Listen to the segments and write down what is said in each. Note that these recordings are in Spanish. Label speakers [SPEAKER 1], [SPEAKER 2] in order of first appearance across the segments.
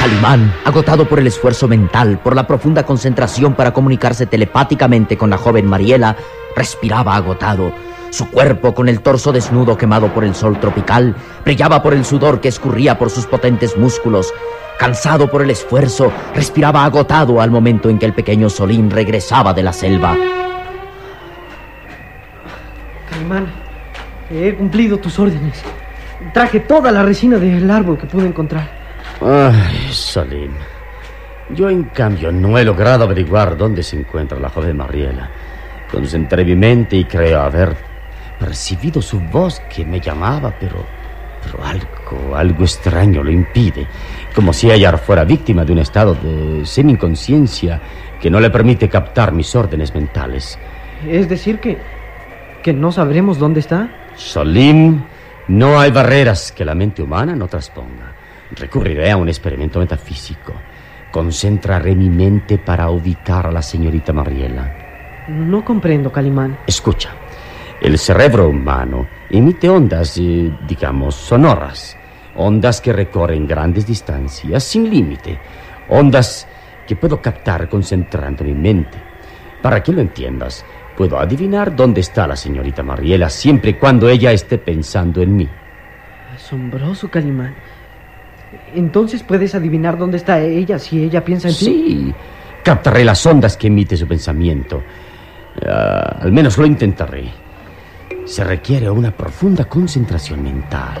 [SPEAKER 1] Calimán, agotado por el esfuerzo mental, por la profunda concentración para comunicarse telepáticamente con la joven Mariela, respiraba agotado. Su cuerpo, con el torso desnudo quemado por el sol tropical, brillaba por el sudor que escurría por sus potentes músculos. Cansado por el esfuerzo, respiraba agotado al momento en que el pequeño Solín regresaba de la selva.
[SPEAKER 2] Calimán, he cumplido tus órdenes. Traje toda la resina del árbol que pude encontrar.
[SPEAKER 3] Ay, Solín. Yo, en cambio, no he logrado averiguar dónde se encuentra la joven Mariela. Concentré mi mente y creo haber percibido su voz que me llamaba, pero algo extraño lo impide. Como si ella fuera víctima de un estado de semi-inconsciencia que no le permite captar mis órdenes mentales.
[SPEAKER 2] ¿Es decir que no sabremos dónde está?
[SPEAKER 3] Solín, no hay barreras que la mente humana no trasponga. Recurriré a un experimento metafísico. Concentraré mi mente para ubicar a la señorita Mariela.
[SPEAKER 2] No comprendo, Calimán.
[SPEAKER 3] Escucha, el cerebro humano emite ondas, digamos, sonoras. Ondas que recorren grandes distancias sin límite. Ondas que puedo captar concentrando mi mente. Para que lo entiendas, puedo adivinar dónde está la señorita Mariela siempre y cuando ella esté pensando en mí.
[SPEAKER 2] Asombroso, Calimán. Entonces puedes adivinar dónde está ella si ella piensa en ti.
[SPEAKER 3] Sí, captaré las ondas que emite su pensamiento. Al menos lo intentaré. Se requiere una profunda concentración mental.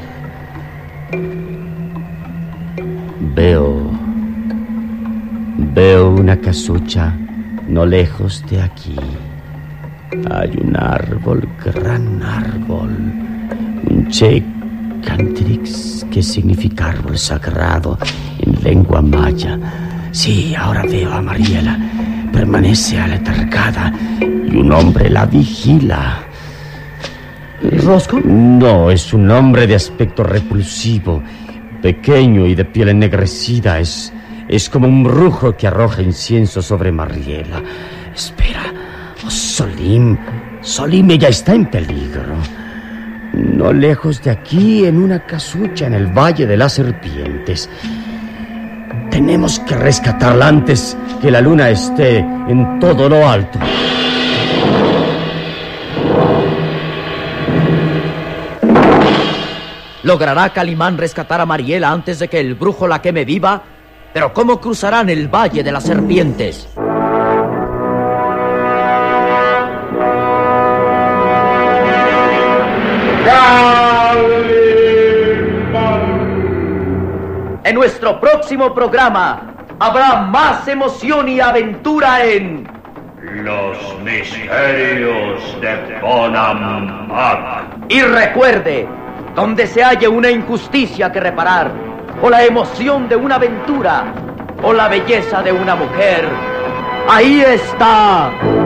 [SPEAKER 3] Veo una casucha no lejos de aquí. Hay un árbol, gran árbol, un Cantrix, que significa árbol sagrado en lengua maya. Sí, ahora veo a Mariela. Permanece aletargada y un hombre la vigila.
[SPEAKER 2] ¿Rosco?
[SPEAKER 3] No, es un hombre de aspecto repulsivo, pequeño y de piel ennegrecida. Es como un brujo que arroja incienso sobre Mariela. Espera. Oh, Solín, ella está en peligro. No lejos de aquí, en una casucha en el Valle de las Serpientes. Tenemos que rescatarla antes que la luna esté en todo lo alto.
[SPEAKER 1] ¿Logrará Calimán rescatar a Mariela antes de que el brujo la queme viva? ¿Pero cómo cruzarán el Valle de las Serpientes? En nuestro próximo programa habrá más emoción y aventura en
[SPEAKER 4] Los Misterios de Bonham Park.
[SPEAKER 1] Y recuerde, donde se halle una injusticia que reparar, o la emoción de una aventura, o la belleza de una mujer, ahí está